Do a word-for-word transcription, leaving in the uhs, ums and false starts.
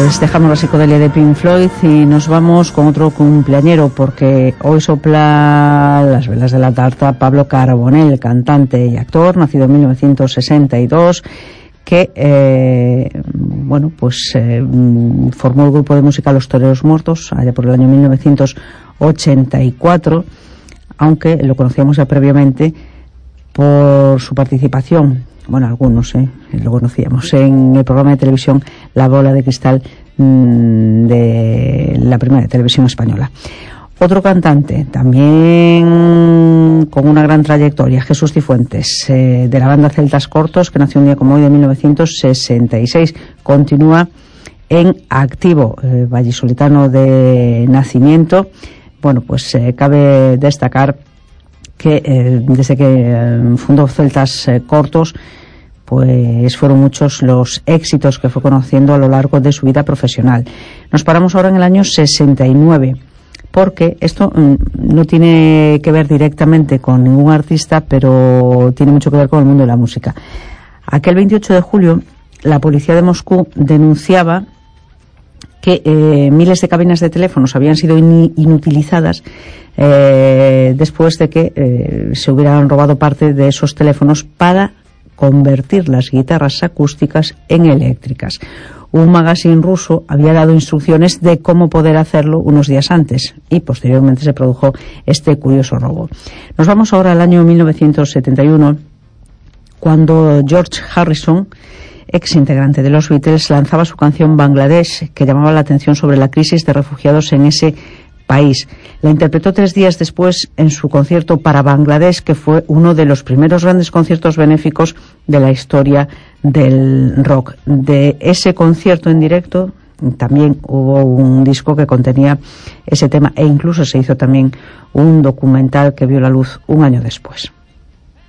Pues dejamos la psicodelia de Pink Floyd y nos vamos con otro cumpleañero, porque hoy sopla las velas de la tarta Pablo Carbonell, cantante y actor, nacido en mil novecientos sesenta y dos, que eh, bueno pues eh, formó el grupo de música Los Toreros Muertos allá por el año mil novecientos ochenta y cuatro, aunque lo conocíamos ya previamente por su participación, bueno, algunos eh, lo conocíamos, en el programa de televisión La Bola de Cristal mmm, de la primera televisión española. Otro cantante, también con una gran trayectoria, Jesús Cifuentes, eh, de la banda Celtas Cortos, que nació un día como hoy de mil novecientos sesenta y seis. Continúa en activo, eh, vallisoletano de nacimiento. Bueno, pues eh, cabe destacar que eh, desde que eh, fundó Celtas eh, Cortos, pues fueron muchos los éxitos que fue conociendo a lo largo de su vida profesional. Nos paramos ahora en el año sesenta y nueve, porque esto mm, no tiene que ver directamente con ningún artista, pero tiene mucho que ver con el mundo de la música. Aquel veintiocho de julio, la policía de Moscú denunciaba que eh, miles de cabinas de teléfonos habían sido in, inutilizadas eh, después de que eh, se hubieran robado parte de esos teléfonos para convertir las guitarras acústicas en eléctricas. Un magazine ruso había dado instrucciones de cómo poder hacerlo unos días antes y posteriormente se produjo este curioso robo. Nos vamos ahora al año mil novecientos setenta y uno, cuando George Harrison, ex integrante de los Beatles, lanzaba su canción Bangladesh, que llamaba la atención sobre la crisis de refugiados en ese país. La interpretó tres días después en su concierto para Bangladesh, que fue uno de los primeros grandes conciertos benéficos de la historia del rock. De ese concierto en directo también hubo un disco que contenía ese tema, e incluso se hizo también un documental que vio la luz un año después.